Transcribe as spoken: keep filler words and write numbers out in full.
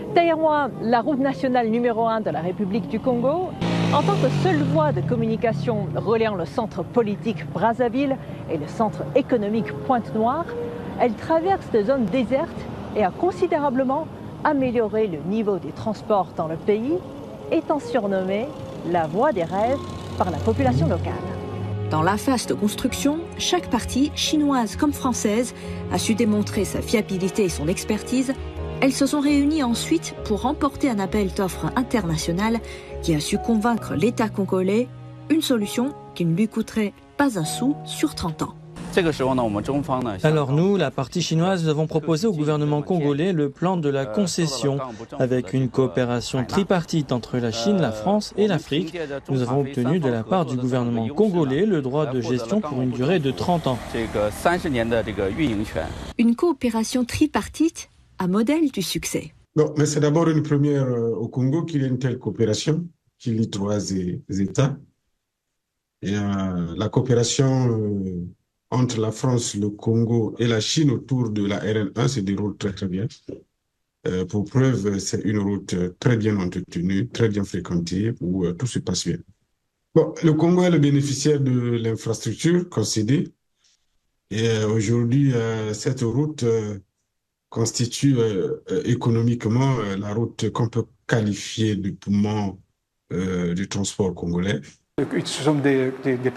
Taïwan, la route nationale numéro un de la République du Congo, en tant que seule voie de communication reliant le centre politique Brazzaville et le centre économique Pointe-Noire, elle traverse des zones désertes et a considérablement amélioré le niveau des transports dans le pays, étant surnommée la voie des rêves par la population locale. Dans la phase de construction, chaque partie, chinoise comme française, a su démontrer sa fiabilité et son expertise. Elles se sont réunies ensuite pour remporter un appel d'offres international qui a su convaincre l'État congolais, une solution qui ne lui coûterait pas un sou sur trente ans. Alors nous, la partie chinoise, avons proposé au gouvernement congolais le plan de la concession. Avec une coopération tripartite entre la Chine, la France et l'Afrique, nous avons obtenu de la part du gouvernement congolais le droit de gestion pour une durée de trente ans. Une coopération tripartite, un modèle du succès. Bon, mais c'est d'abord une première euh, au Congo qu'il y ait une telle coopération qui lie trois États. Et euh, la coopération euh, entre la France, le Congo et la Chine autour de la R N un se déroule très très bien. Euh, pour preuve, c'est une route très bien entretenue, très bien fréquentée, où euh, tout se passe bien. Bon, le Congo est le bénéficiaire de l'infrastructure concédée. Et euh, aujourd'hui, euh, cette route euh, constitue euh, euh, économiquement euh, la route qu'on peut qualifier de poumon euh, du transport congolais. Ce sont des, des, des